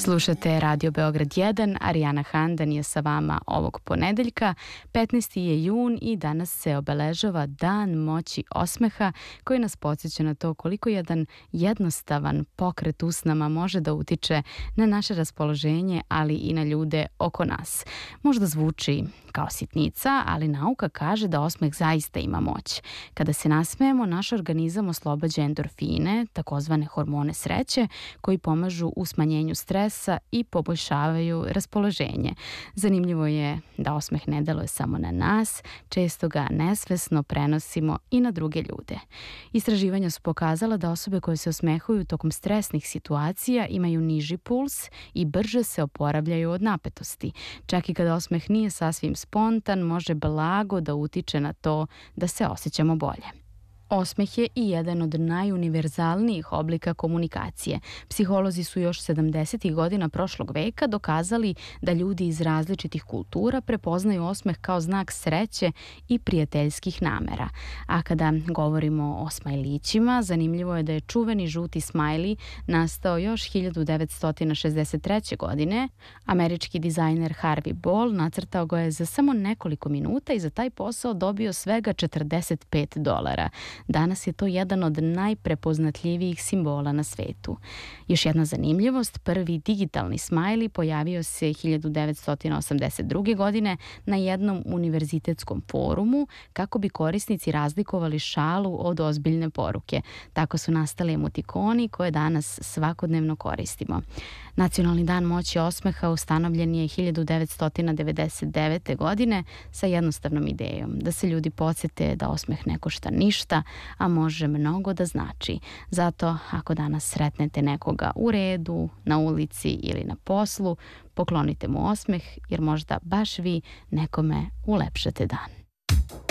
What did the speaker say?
Slušate Radio Beograd 1, Arijana Handan je sa vama ovog ponedeljka. 15. je jun i danas se obeležava Dan moći osmeha koji nas podsjeća na to koliko jedan jednostavan pokret usnama može da utiče na naše raspoloženje, ali i na ljude oko nas. Možda zvuči kao sitnica, ali nauka kaže da osmeh zaista ima moć. Kada se nasmejemo, naš organizam oslobađa endorfine, takozvane hormone sreće, koji pomažu u smanjenju stresa i poboljšavaju raspoloženje. Zanimljivo je da osmeh ne deluje samo na nas, često ga nesvesno prenosimo i na druge ljude. Istraživanja su pokazala da osobe koje se osmehuju tokom stresnih situacija imaju niži puls i brže se oporavljaju od napetosti. Čak i kada osmeh nije sasvim spontan, može blago da utiče na to da se osjećamo bolje. Osmeh je i jedan od najuniverzalnijih oblika komunikacije. Psiholozi su još 70. godina prošlog veka dokazali da ljudi iz različitih kultura prepoznaju osmeh kao znak sreće i prijateljskih namera. A kada govorimo o smajlićima, zanimljivo je da je čuveni žuti smajli nastao još 1963. godine. Američki dizajner Harvey Ball nacrtao ga je za samo nekoliko minuta i za taj posao dobio svega $45. Danas je to jedan od najprepoznatljivijih simbola na svetu. Još jedna zanimljivost, prvi digitalni smajli pojavio se 1982. godine na jednom univerzitetskom forumu kako bi korisnici razlikovali šalu od ozbiljne poruke. Tako su nastali emotikoni koje danas svakodnevno koristimo. Nacionalni dan moći osmeha ustanovljen je 1999. godine sa jednostavnom idejom da se ljudi podsjete da osmeh ne košta ništa, a može mnogo da znači. Zato ako danas sretnete nekoga u redu, na ulici ili na poslu, poklonite mu osmeh jer možda baš vi nekome ulepšate dan.